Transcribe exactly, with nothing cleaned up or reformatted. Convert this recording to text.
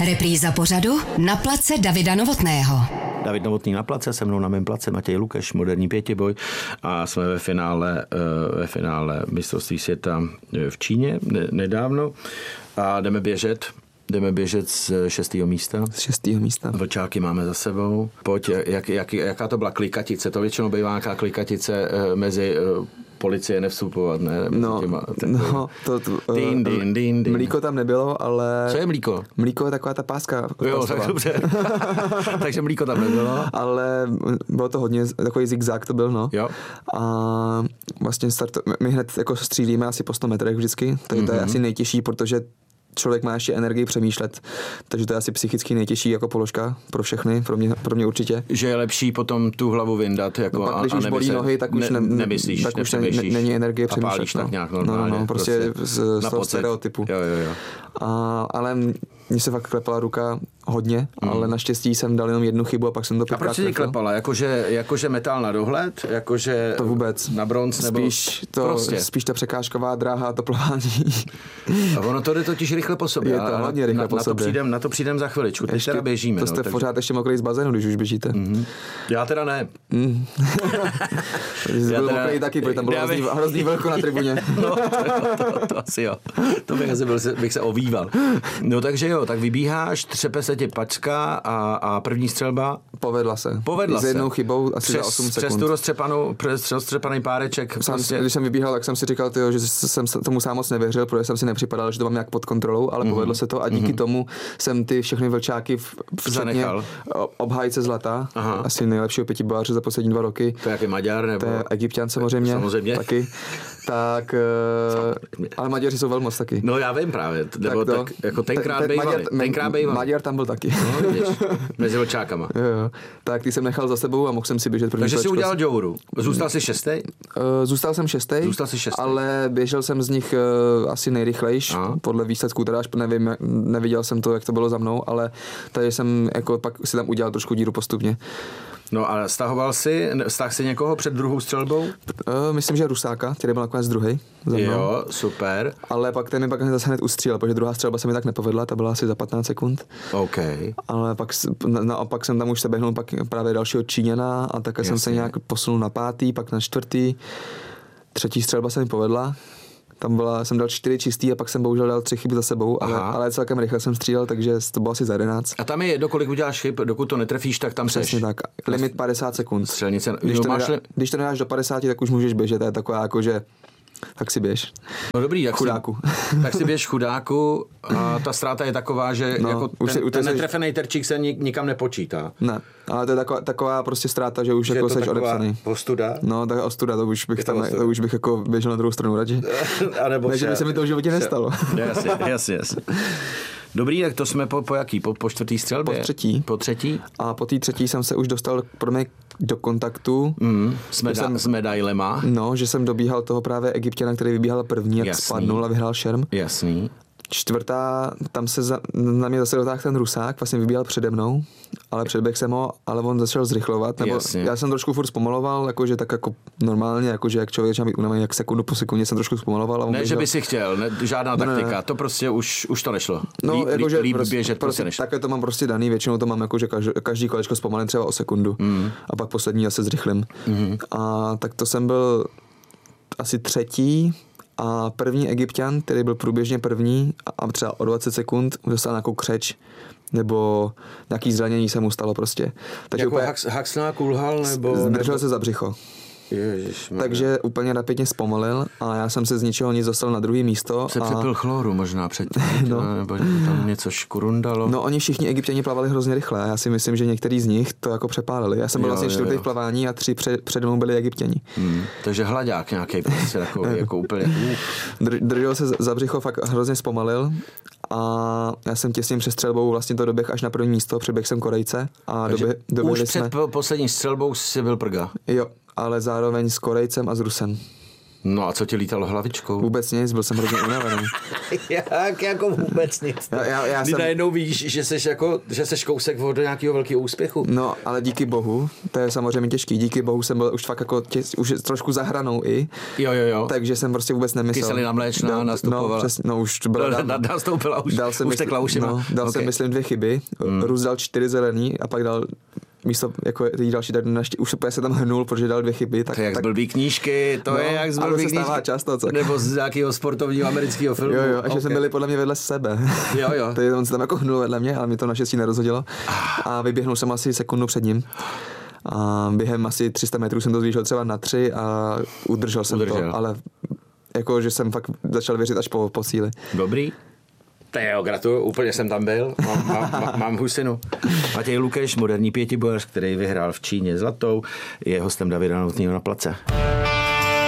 Repríza pořadu Na place Davida Novotného. David Novotný na place, se mnou na mém place Matěj Lukeš, moderní pětiboj a jsme ve finále, ve finále mistrovství světa v Číně nedávno a jdeme běžet. Jdeme běžet z šestého místa. Z šestého místa. Vlčáky máme za sebou. Pojď, jak, jak, jaká to byla klikatice? To většinou bývá nějaká klikatice mezi policie nevstupovat, ne? No, těma, no to, to, din, din, din, din. Mlíko tam nebylo, ale... Co je mlíko? Mlíko je taková ta páska. Jo, tak dobře. Takže mlíko tam nebylo. Ale bylo to hodně, takový zigzag to byl, no. Jo. A vlastně start, my hned jako střílíme asi po sto metrech vždycky, takže mm-hmm. to je asi nejtěžší, protože člověk má ještě energii přemýšlet, takže to je asi psychicky nejtěžší jako položka pro všechny, pro mě, pro mě určitě. Že je lepší potom tu hlavu vyndat, jako no, pak, a, když a už bolí nohy, tak už ne, ne, nemyslíš, tak už ne, ne, není energie přemýšlet. A pálíš no. tak nějak normálně. No, no, prostě, prostě z, z toho stereotypu. Jo, jo, jo. A, ale mně se fakt klepala ruka hodně, hmm. ale naštěstí jsem dal jenom jednu chybu a pak jsem to pětkrát. A proč ti klepala? Jakože, jakože metal na dohled? Jakože to vůbec. Na bronz? Nebo spíš, to, prostě. spíš ta překážková dráha a to plování. A ono to jde totiž rychle po sobě. Je to hodně rychle na, po na, sobě. To přijdem, na to přijdem za chviličku. Teď teda běžíme. To jste no, takže... pořád ještě mokrý z bazénu, když už běžíte. Mm-hmm. Já teda ne. Mm. Já byl teda... mokrý taky, protože tam bylo hrozný, bych... hrozný velko na tribuně. No, to, to, to, to asi jo. To bych, asi byl, bych se ovýval. No takže jo, tak vybíháš, třepe se ti pačka a, a první střelba. Povedla se. Povedla se. S jednou se. chybou asi přes, za osm sekund. Přes tu roztřepanou, přes roztřepaný páreček. Sám, prostě... Když jsem vybíhal, tak jsem si říkal, tyjo, že jsem tomu sám moc nevěřil, protože jsem si nepřipadal, že to mám nějak pod kontrolou, ale mm-hmm. povedlo se to a díky mm-hmm. tomu jsem ty všechny vlčáky včetně obhájce zlata, aha. asi nejlepšího pětibojáře za poslední dva roky. To je jaký Maďar nebo? To je Egypťan samozřejmě. Samozřejmě. Taky. Tak, uh, ale Maďaři jsou velmoc taky. No já vím právě, nebo tak, to, tak jako tenkrát ten, bejvali. Maďar, tenkrát bejvali. Maďar tam byl taky. No, vidíš, mezi vlčákama. Jo, jo. Tak ty jsem nechal za sebou a mohl jsem si běžet první. Takže jsi udělal džouru. Zůstal jsi šestej? Uh, zůstal jsem šestej. Zůstal jsi šestej. Ale běžel jsem z nich uh, asi nejrychlejš, aha. podle výsledků, teda až nevím, neviděl jsem to, jak to bylo za mnou, ale tady jsem jako pak si tam udělal trošku díru postupně. No a stahoval jsi, stáhl jsi někoho před druhou střelbou? Uh, myslím, že Rusáka, který byl nakonec druhý za mnou. Jo, super. Ale pak ten mi pak zase hned ustřílel, protože druhá střelba se mi tak nepovedla, ta byla asi za patnáct sekund. OK. Ale pak naopak jsem tam už se běhnul pak právě dalšího Číňana a tak jsem se nějak posunul na pátý, pak na čtvrtý. Třetí střelba se mi povedla. Tam byla, jsem dal čtyři čistý a pak jsem bohužel dal tři chyby za sebou, ale, ale celkem rychle jsem střílel, takže to bylo asi za jedenáct. A tam je jedno, kolik uděláš chyb, dokud to netrefíš, tak tam přesně tak. Limit padesát sekund. Střelnice. Když, jo, to máš nedá, li... když to nedáš do padesáti, tak už můžeš běžet, to je taková jako, že tak si běž. No dobrý, jak chudáku. Si, tak si běž chudáku a ta ztráta je taková, že no, jako ten, si, ten netrefený terčík se nik, nikam nepočítá. Ne, ale to je taková, taková prostě ztráta, že už že jako seš odepsaný. Ostuda? No, tak ostuda, to už bych, tam, to už bych jako běžel na druhou stranu radši. A nebo ne, že by se mi to v životě nestalo. Jasně, jasně, jasně. Dobrý, tak to jsme po, po jaký? Po, po čtvrtý střelbě? Po třetí. Po třetí? A po té třetí jsem se už dostal pro mě do kontaktu. Mm, s, meda- jsem, s medailema. No, že jsem dobíhal toho právě Egypťana, který vybíhal první, jak Jasný. spadnul a vyhrál šerm. Jasný. Čtvrtá, tam se za, na mě zase dotáhl ten Rusák, vlastně vybíhal přede mnou, ale předběh jsem ho, ale on začal zrychlovat, nebo Jasně. já jsem trošku furt zpomaloval, jakože tak jako normálně, jakože jak člověk začal být unavený, jak sekundu po sekundě jsem trošku zpomaloval. A on ne, běžel. Že by si chtěl, ne, žádná taktika, ne, ne. To prostě už, už to nešlo. No, Lí, jakože líp prostě, běžet prostě nešlo. Takhle to mám prostě daný, většinou to mám jakože každý, každý kolečko zpomalím třeba o sekundu mm. a pak poslední zase zrychlím. Mm. A tak to jsem byl asi třetí. A první Egypťan, který byl průběžně první a třeba o dvacet sekund dostal nějakou křeč nebo nějaký zranění se mu stalo prostě. Takže jako úplně, haxná kulhal nebo... Zdržel se za břicho. Ježišmarja. Takže úplně rapidně zpomalil a já jsem se z ničeho nic dostal na druhé místo. Se a... přepil chloru možná předtím, no. Nebo tam něco škurundalo. No oni všichni Egypťani plavali hrozně rychle. Já si myslím, že některý z nich to jako přepálili. Já jsem byl jo, vlastně čtvrtý v plavání a tři před, před mnou byli Egypťani. Hmm. Takže hladák nějaký prostě takový, jako úplně. Dr- držel se za břicho, fakt hrozně zpomalil a já jsem těsně před střelbou vlastně to doběh až na první místo, přeběh jsem Korejce a době, už před jsme... poslední střelbou si byl prga. Jo, ale zároveň s Korejcem a s Rusem. No a co ti lítalo hlavičkou? Vůbec nic, byl jsem hrozně unavený. Jak jako vůbec nic? Já, já, já Ty jsem... najednou víš, že jsi, jako, že jsi kousek od nějakého velkého úspěchu. No, ale díky bohu, to je samozřejmě těžký, díky bohu jsem byl už fakt jako tě, už trošku za hranou i. Jo, jo, jo. Takže jsem prostě vůbec nemyslel. Kyselina mléčná no, nastupovala. No, přes, no už to bylo. No, nastoupila už, dal jsem už tekla ušima. No, dal okay. jsem myslím dvě chyby, hmm. Rus dal čtyři zelený a pak dal místo, jako ty další, tak naště, už se tam hnul, protože dal dvě chyby. Tak, to je jak tak, z blbý knížky, to no, je jak z blbý knížky. Často, co? Nebo z nějakého sportovního amerického filmu. Jo, jo, a že okay. jsme byli podle mě vedle sebe. Jo, jo. Takže on se tam jako hnul vedle mě, ale mi to naštěstí nerozhodilo. A vyběhnul jsem asi sekundu před ním. A během asi tři sta metrů jsem to zvýšil třeba na tři a udržel jsem udržel. to, ale jako, že jsem fakt začal věřit až po, po cíli. Dobrý. To jo, gratuluju, úplně jsem tam byl, mám, mám, mám husinu. Matěj Lukeš, moderní pětibojař, který vyhrál v Číně zlatou, je hostem Davida Novotného na place.